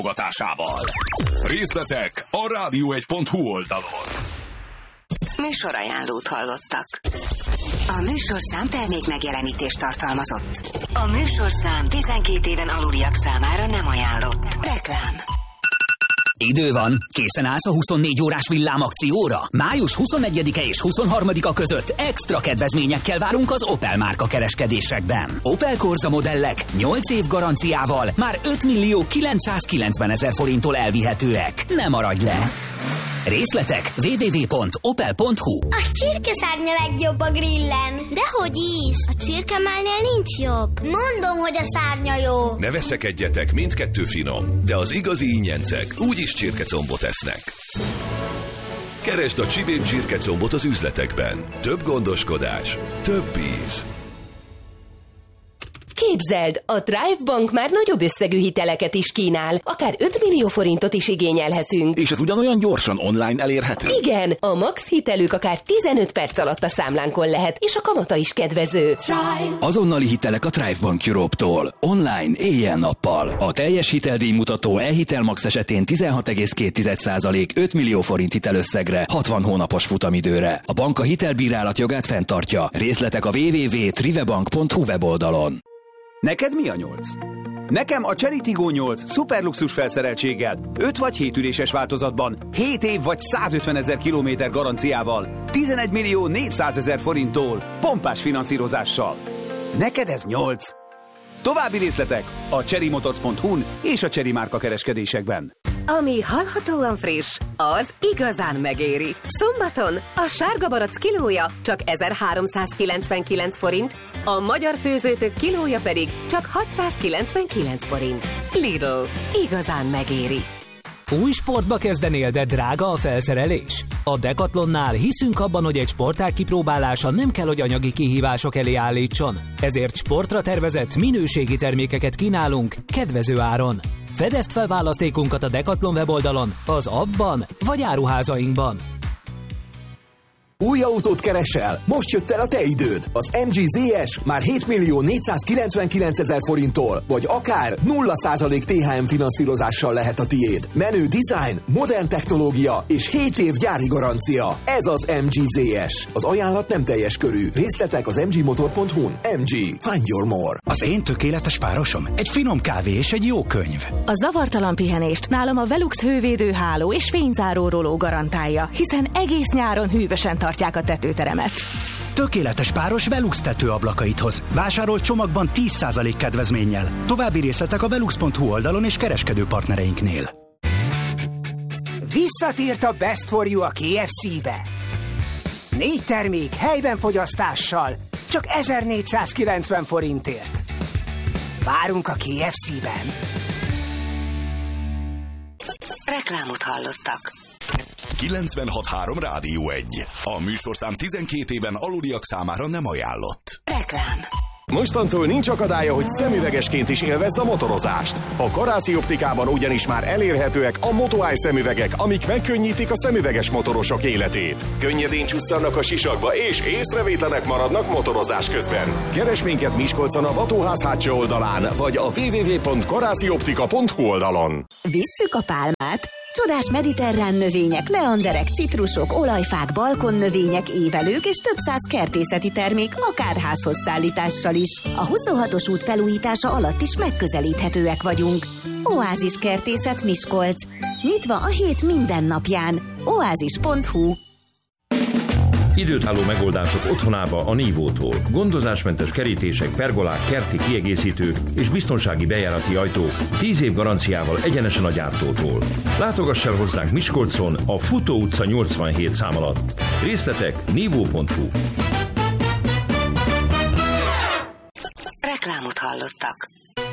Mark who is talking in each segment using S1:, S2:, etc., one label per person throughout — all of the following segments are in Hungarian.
S1: Részletek a radio1.hu oldalon.
S2: Műsorajánlót hallottak. A műsorszám termék megjelenítést tartalmazott. A műsorszám 12 éven aluliak számára nem ajánlott. Reklám.
S3: Idő van, készen állsz a 24 órás villámakcióra? Május 21-e és 23-a között extra kedvezményekkel várunk az Opel márka kereskedésekben. Opel Corsa modellek 8 év garanciával már 5.990.000 forinttól elvihetőek. Ne maradj le! Részletek www.opel.hu.
S4: A csirkeszárnya legjobb a grillen. Dehogy is, a csirkemálnél nincs jobb. Mondom, hogy a szárnya jó.
S5: Ne veszekedjetek, mindkettő finom, de az igazi ingyencek úgyis csirkecombot esznek. Keresd a Csibén csirkecombot az üzletekben. Több gondoskodás, több íz.
S6: Képzeld, a Thrive Bank már nagyobb összegű hiteleket is kínál, akár 5 millió forintot is igényelhetünk.
S7: És ez ugyanolyan gyorsan online elérhető?
S6: Igen, a max hitelük akár 15 perc alatt a számlánkon lehet, és a kamata is kedvező.
S3: Thrive. Azonnali hitelek a Thrive Bank Europe-tól. Online, éjjel-nappal. A teljes hiteldíjmutató e-hitel max esetén 16,2% 5 millió forint hitelösszegre, 60 hónapos futamidőre. A bank a hitelbírálat jogát fenntartja. Részletek a www.trivebank.hu weboldalon.
S8: Neked mi a 8? Nekem a Chery Tiggo 8 szuperluxus felszereltséggel, 5 vagy 7 üléses változatban, 7 év vagy 150.000 kilométer garanciával, 11.400.000 forinttól, pompás finanszírozással. Neked ez 8? További részletek a cherrymotors.hu-n és a Chery márka kereskedésekben.
S9: Ami hallhatóan friss, az igazán megéri. Szombaton a sárga barack kilója csak 1399 forint, a magyar főzőtök kilója pedig csak 699 forint. Lidl, igazán megéri.
S10: Új sportba kezdenél, de drága a felszerelés? A Decathlonnál hiszünk abban, hogy egy sportág kipróbálása nem kell, hogy anyagi kihívások elé állítson. Ezért sportra tervezett minőségi termékeket kínálunk kedvező áron. Fedezd fel választékunkat a Decathlon weboldalon, az appban vagy áruházainkban.
S11: Új autót keresel? Most jött el a te időd! Az MG ZS már 7.499.000 forinttól, vagy akár 0% THM finanszírozással lehet a tiéd. Menő design, modern technológia és 7 év gyári garancia. Ez az MG ZS. Az ajánlat nem teljes körű. Részletek az mgmotor.hu-n. MG. Find your more.
S12: Az én tökéletes párosom egy finom kávé és egy jó könyv.
S13: A zavartalan pihenést nálam a Velux hővédő háló és fényzáró róló garantálja, hiszen egész nyáron hűvösen tartják a tetőteremet.
S12: Tökéletes páros Velux tetőablakait hoz. Vásárolt csomagban 10% kedvezménnyel. További részletek a velux.hu oldalon és kereskedő partnereinknél.
S14: Visszatért a Best for You a KFC-be. 4 termék helyben fogyasztással, csak 1490 forintért. Várunk a KFC-ben.
S2: Reklámot hallottak.
S1: 96.3 Rádió 1. A műsorszám 12 éven aluliak számára nem ajánlott.
S2: Reklám.
S15: Mostantól nincs akadálya, hogy szemüvegesként is élvezd a motorozást. A Karászi Optikában ugyanis már elérhetőek a Moto-Eye szemüvegek, amik megkönnyítik a szemüveges motorosok életét. Könnyedén csusszannak a sisakba, és észrevétlenek maradnak motorozás közben. Keresd minket Miskolcon a Vatóház hátsó oldalán, vagy a www.karászioptika.hu oldalon.
S13: Visszük a pálmát! Csodás mediterrán növények, leanderek, citrusok, olajfák, balkonnövények, évelők és több száz kertészeti termék akár házhoz szállítással is. A 26-os út felújítása alatt is megközelíthetőek vagyunk. Oázis Kertészet Miskolc. Nyitva a hét minden napján. oázis.hu.
S16: Időtálló megoldások otthonába a Nívótól. Gondozásmentes kerítések, pergolák, kerti kiegészítők és biztonsági bejárati ajtók 10 év garanciával egyenesen a gyártótól. Látogass el hozzánk Miskolcon a Futó utca 87 szám alatt. Részletek nívó.hu.
S2: Reklámot hallottak.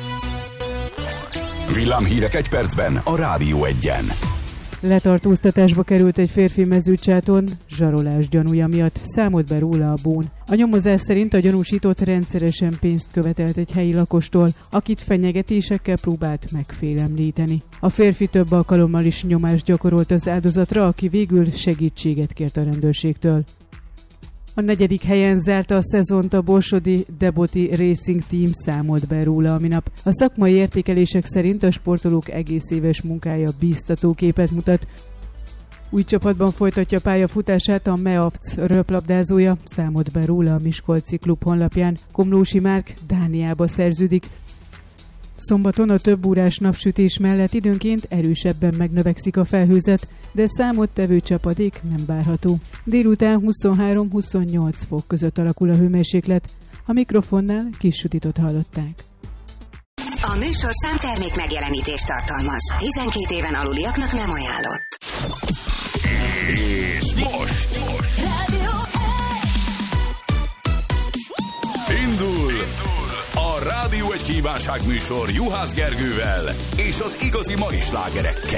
S1: Villámhírek egy percben a Rádió 1-en.
S17: Letartóztatásba került egy férfi Mezőcsáton, zsarolás gyanúja miatt számolt be róla a bón. A nyomozás szerint a gyanúsított rendszeresen pénzt követelt egy helyi lakostól, akit fenyegetésekkel próbált megfélemlíteni. A férfi több alkalommal is nyomást gyakorolt az áldozatra, aki végül segítséget kért a rendőrségtől. A 4. helyen zárta a szezont a borsodi Deboti Racing Team, számolt be róla a minap. A szakmai értékelések szerint a sportolók egész éves munkája bíztató képet mutat. Új csapatban folytatja pályafutását a Meavc röplabdázója, számolt be róla a Miskolci klub honlapján. Komlósi Márk Dániába szerződik. Szombaton a több órás napsütés mellett időnként erősebben megnövekszik a felhőzet, de számottevő csapadék nem várható. Délután 23-28 fok között alakul a hőmérséklet. A mikrofonnál Kis Juditot hallották.
S2: A műsorszám termék megjelenítést tartalmaz. 12 éven aluliaknak nem ajánlott.
S1: És most indul a Rádió egy kívánság műsor Juhász Gergővel és az igazi mai slágerekkel.